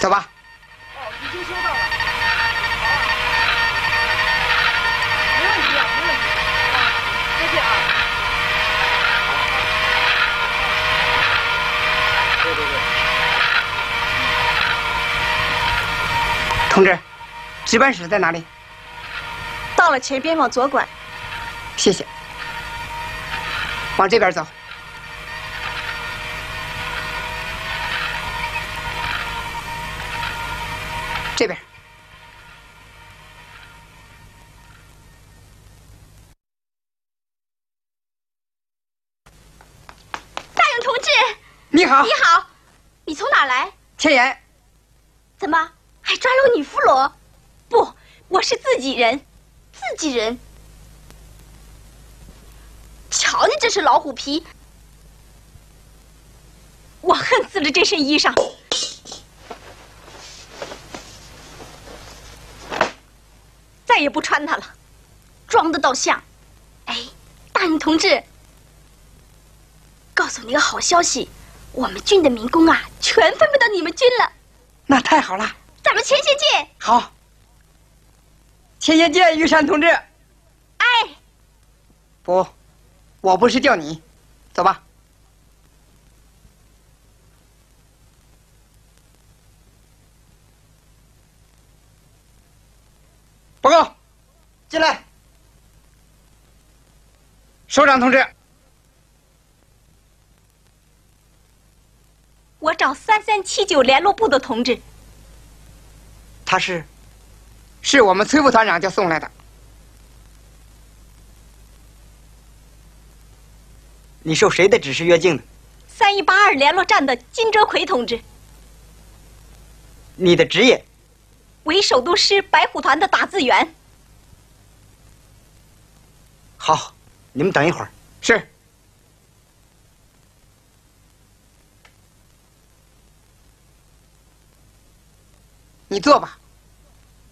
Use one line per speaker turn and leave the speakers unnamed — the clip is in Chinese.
走吧。
哦，已经收到了。没问题啊，没问题。再见啊。对。
同志，值班室在哪里？
到了前边往左拐。
谢谢。往这边走。这边。
大勇同志，
你好。
你好，你从哪来？
千言。
怎么还抓了女俘虏？不，我是自己人，自己人。瞧你这身老虎皮，我恨死了这身衣裳。再也不穿它了，装的倒像。哎，大勇同志，告诉你个好消息，我们军的民工啊，全分配到你们军了。
那太好了。
咱们前线见。
好。前线见，玉山同志。
哎。
不，我不是叫你，走吧。报告，进来。首长同志，
我找3379联络部的同志。
他是我们崔副团长就送来的。
你受谁的指示越境的
3182联络站的金哲奎同志。
你的职业？
为首都师白虎团的打字员。
好，你们等一会儿。
是。你坐吧。